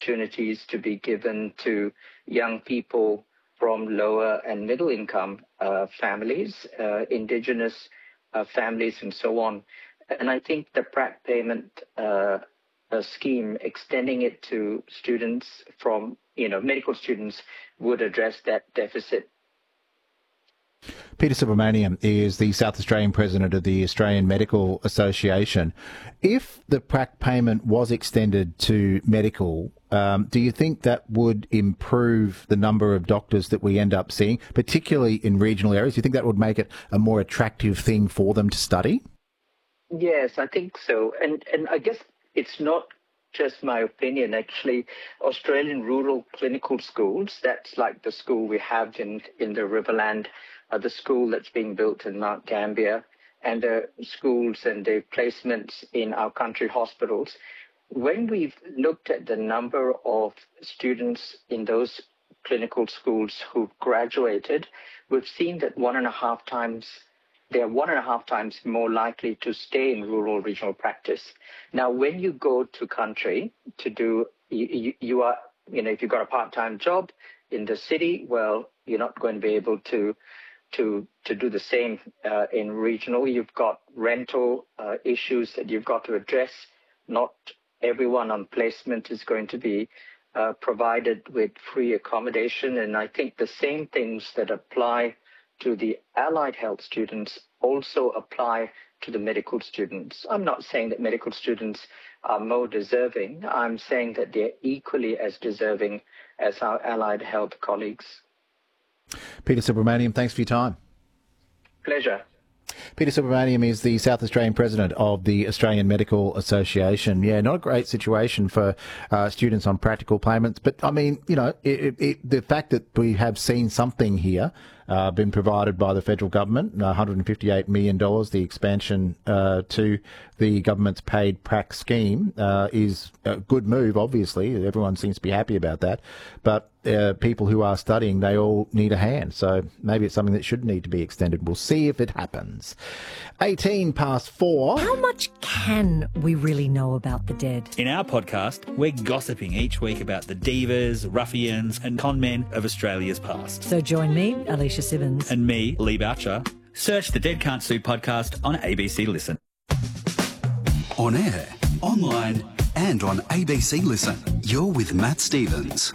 opportunities to be given to young people from lower and middle income families, indigenous families, and so on. And I think the prac payment scheme, extending it to students from, medical students, would address that deficit. Peter Subramaniam is the South Australian president of the Australian Medical Association. If the prac payment was extended to medical, do you think that would improve the number of doctors that we end up seeing, particularly in regional areas? Do you think that would make it a more attractive thing for them to study? Yes, I think so. And I guess it's not just my opinion. Actually, Australian rural clinical schools, that's like the school we have in the Riverland, the school that's being built in Mount Gambier, and the schools and the placements in our country hospitals. When we've looked at the number of students in those clinical schools who've graduated, we've seen that they are 1.5 times more likely to stay in rural regional practice. Now, when you go to country to do, you are, if you've got a part-time job in the city, well, you're not going to be able to do the same in regional. You've got rental issues that you've got to address. Not everyone on placement is going to be provided with free accommodation. And I think the same things that apply to the allied health students also apply to the medical students. I'm not saying that medical students are more deserving. I'm saying that they're equally as deserving as our allied health colleagues. Peter Subramaniam, thanks for your time. Pleasure. Peter Subramaniam is the South Australian president of the Australian Medical Association. Yeah, not a great situation for students on practical payments. But, I mean, the fact that we have seen something here been provided by the federal government, $158 million, the expansion to the government's paid prac scheme is a good move, obviously. Everyone seems to be happy about that. But people who are studying, they all need a hand. So maybe it's something that should need to be extended. We'll see if it happens. 4:18. How much can we really know about the dead? In our podcast, we're gossiping each week about the divas, ruffians and con men of Australia's past. So join me, Alicia Simmons. And me, Lee Boucher. Search the Dead Can't Sue podcast on ABC Listen. On air, online and on ABC Listen. You're with Matt Stevens.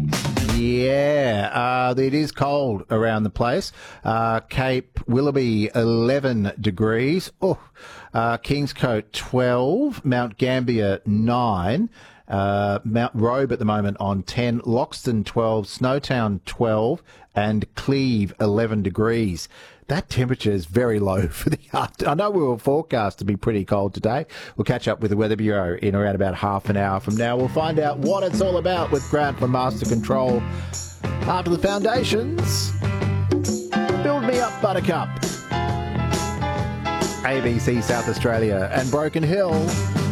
Yeah, it is cold around the place. Cape Willoughby, 11 degrees. Kingscote, 12. Mount Gambier, 9. Mount Robe at the moment on 10. Loxton, 12. Snowtown, 12. And Cleve, 11 degrees. That temperature is very low for the afternoon. I know we were forecast to be pretty cold today. We'll catch up with the Weather Bureau in around about half an hour from now. We'll find out what it's all about with Grant from Master Control. After the foundations, Build Me Up, Buttercup. ABC South Australia and Broken Hill.